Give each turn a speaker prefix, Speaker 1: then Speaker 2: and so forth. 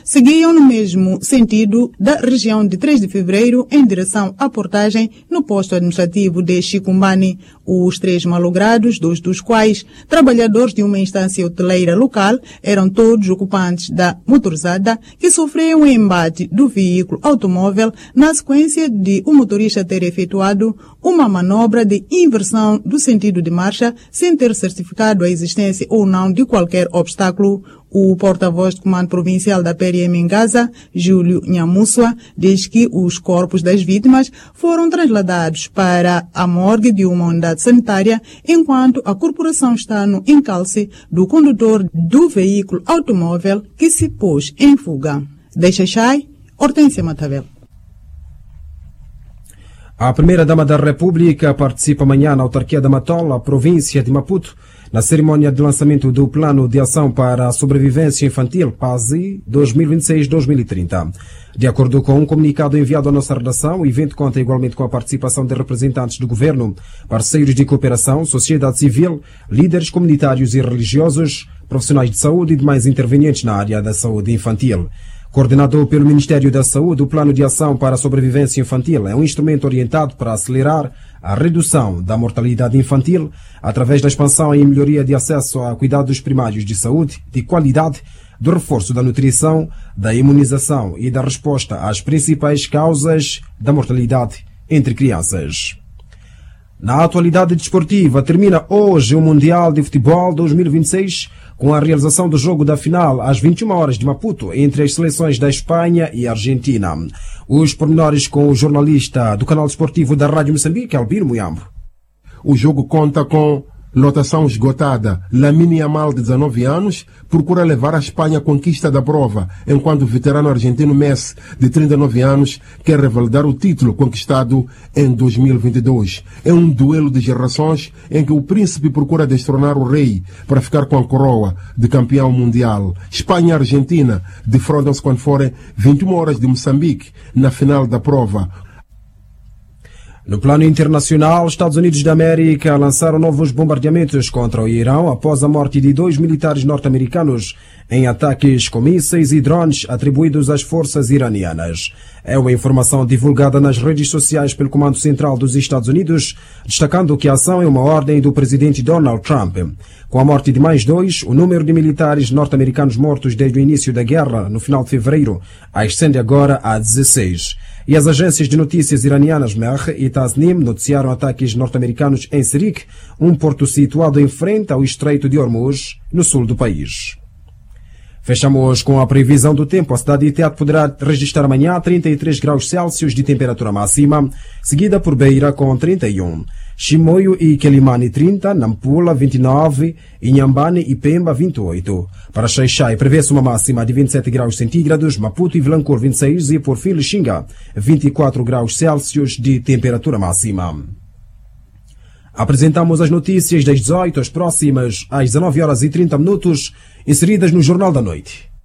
Speaker 1: seguiam no mesmo sentido da região de 3 de Fevereiro em direção à portagem no posto administrativo de Chicumbani. Os 3 malogrados, 2 dos quais trabalhadores de uma instância hoteleira local, eram todos ocupantes da motorizada que sofreu um embate do veículo automóvel na sequência de o motorista ter efetuado uma manobra de inversão do sentido de marcha sem ter certificado a existência ou não de qualquer obstáculo. O porta-voz do Comando Provincial da PRM em Gaza, Júlio Nhamussua, diz que os corpos das vítimas foram trasladados para a morgue de uma unidade sanitária, enquanto a corporação está no encalce do condutor do veículo automóvel que se pôs em fuga. De Xaixai, Hortência Matavel.
Speaker 2: A primeira-dama da República participa amanhã na autarquia da Matola, província de Maputo, na cerimônia de lançamento do Plano de Ação para a Sobrevivência Infantil, PASI, 2026-2030. De acordo com um comunicado enviado à nossa redação, o evento conta igualmente com a participação de representantes do governo, parceiros de cooperação, sociedade civil, líderes comunitários e religiosos, profissionais de saúde e demais intervenientes na área da saúde infantil. Coordenado pelo Ministério da Saúde, o Plano de Ação para a Sobrevivência Infantil é um instrumento orientado para acelerar a redução da mortalidade infantil através da expansão e melhoria de acesso a cuidados primários de saúde, de qualidade, do reforço da nutrição, da imunização e da resposta às principais causas da mortalidade entre crianças. Na atualidade desportiva, termina hoje o Mundial de Futebol 2026 com a realização do jogo da final às 21 horas de Maputo entre as seleções da Espanha e Argentina. Os pormenores com o jornalista do canal desportivo da Rádio Moçambique, Albino Muyambo.
Speaker 3: O jogo conta com lotação esgotada. Lamine Yamal, de 19 anos, procura levar a Espanha à conquista da prova, enquanto o veterano argentino Messi, de 39 anos, quer revalidar o título conquistado em 2022. É um duelo de gerações em que o príncipe procura destronar o rei para ficar com a coroa de campeão mundial. Espanha e Argentina defrontam-se quando forem 21 horas de Moçambique, na final da prova.
Speaker 2: No plano internacional, Estados Unidos da América lançaram novos bombardeamentos contra o Irão após a morte de 2 militares norte-americanos em ataques com mísseis e drones atribuídos às forças iranianas. É uma informação divulgada nas redes sociais pelo Comando Central dos Estados Unidos, destacando que a ação é uma ordem do presidente Donald Trump. Com a morte de mais 2, o número de militares norte-americanos mortos desde o início da guerra, no final de fevereiro, ascende agora a 16. E as agências de notícias iranianas Mehr e Tasnim noticiaram ataques norte-americanos em Sirik, um porto situado em frente ao Estreito de Hormuz, no sul do país. Fechamos com a previsão do tempo. A cidade de Teatro poderá registrar amanhã 33 graus Celsius de temperatura máxima, seguida por Beira com 31. Chimoio e Quelimane 30, Nampula 29, Inhambane e Pemba 28. Para Xaixai prevê-se uma máxima de 27 graus centígrados, Maputo e Vilanculo 26 e por fim Lixinga 24 graus Celsius de temperatura máxima. Apresentamos as notícias das 18 às próximas às 19 horas e 30 minutos, inseridas no Jornal da Noite.